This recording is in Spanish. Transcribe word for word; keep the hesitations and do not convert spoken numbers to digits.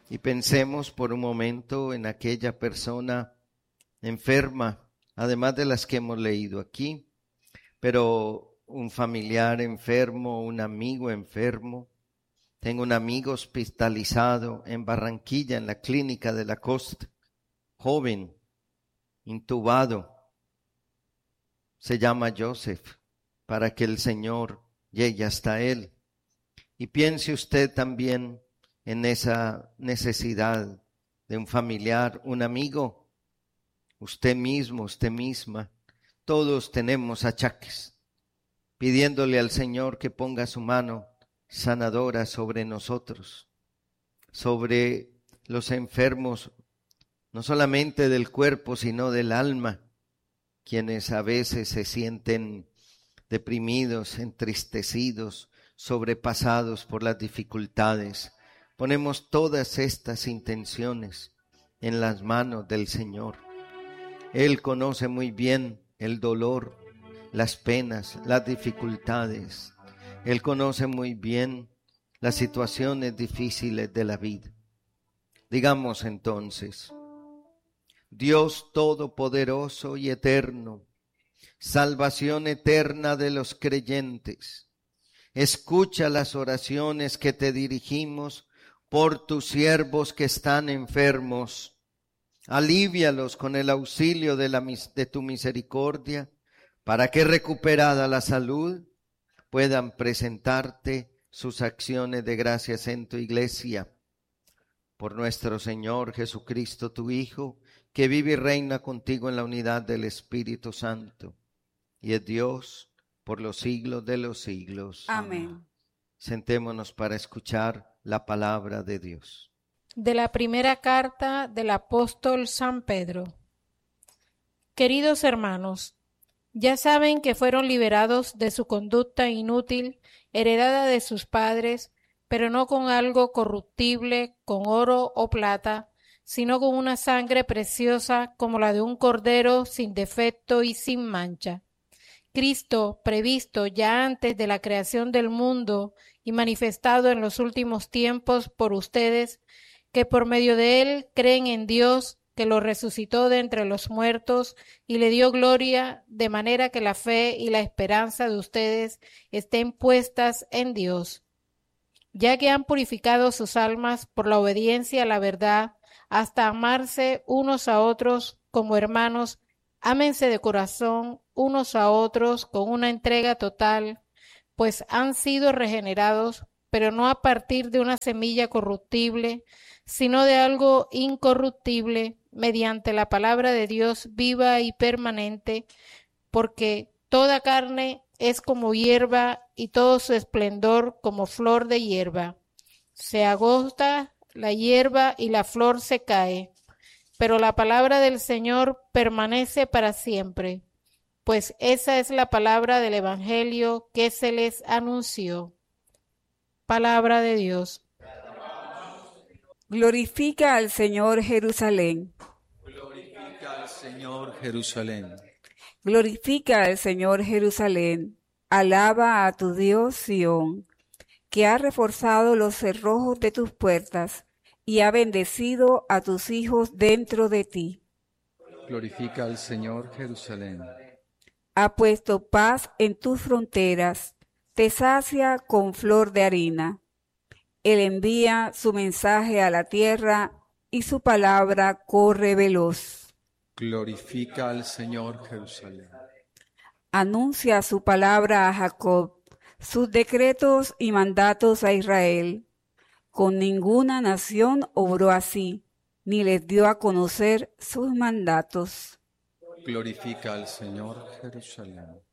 Y pensemos por un momento en aquella persona enferma, además de las que hemos leído aquí, pero un familiar enfermo, un amigo enfermo. Tengo un amigo hospitalizado en Barranquilla, en la clínica de la costa, joven, intubado. Se llama Joseph, para que el Señor llegue hasta él. Y piense usted también en esa necesidad de un familiar, un amigo, usted mismo, usted misma. Todos tenemos achaques, pidiéndole al Señor que ponga su mano sanadora sobre nosotros, sobre los enfermos, no solamente del cuerpo, sino del alma, quienes a veces se sienten deprimidos, entristecidos, sobrepasados por las dificultades. Ponemos todas estas intenciones en las manos del Señor. Él conoce muy bien el dolor, las penas, las dificultades. Él conoce muy bien las situaciones difíciles de la vida. Digamos entonces: Dios Todopoderoso y Eterno, salvación eterna de los creyentes, escucha las oraciones que te dirigimos por tus siervos que están enfermos. Alívialos con el auxilio de, la, de tu misericordia, para que, recuperada la salud, puedan presentarte sus acciones de gracias en tu iglesia. Por nuestro Señor Jesucristo, tu Hijo, que vive y reina contigo en la unidad del Espíritu Santo, y es Dios por los siglos de los siglos. Amén. Sentémonos para escuchar la palabra de Dios. De la primera carta del apóstol San Pedro. Queridos hermanos, ya saben que fueron liberados de su conducta inútil, heredada de sus padres, pero no con algo corruptible, con oro o plata, sino con una sangre preciosa como la de un cordero sin defecto y sin mancha. Cristo, previsto ya antes de la creación del mundo y manifestado en los últimos tiempos por ustedes, que por medio de él creen en Dios, que lo resucitó de entre los muertos y le dio gloria, de manera que la fe y la esperanza de ustedes estén puestas en Dios. Ya que han purificado sus almas por la obediencia a la verdad, hasta amarse unos a otros como hermanos, ámense de corazón unos a otros con una entrega total, pues han sido regenerados, pero no a partir de una semilla corruptible, sino de algo incorruptible, mediante la palabra de Dios viva y permanente, porque toda carne es como hierba y todo su esplendor como flor de hierba. Se agota la hierba y la flor se cae, pero la palabra del Señor permanece para siempre, pues esa es la palabra del Evangelio que se les anunció. Palabra de Dios. Glorifica al Señor Jerusalén. Glorifica al Señor Jerusalén. Glorifica al Señor Jerusalén. Alaba a tu Dios Sión, que ha reforzado los cerrojos de tus puertas y ha bendecido a tus hijos dentro de ti. Glorifica al Señor Jerusalén. Ha puesto paz en tus fronteras, te sacia con flor de harina. Él envía su mensaje a la tierra y su palabra corre veloz. Glorifica al Señor Jerusalén. Anuncia su palabra a Jacob, sus decretos y mandatos a Israel. Con ninguna nación obró así, ni les dio a conocer sus mandatos. Glorifica al Señor Jerusalén.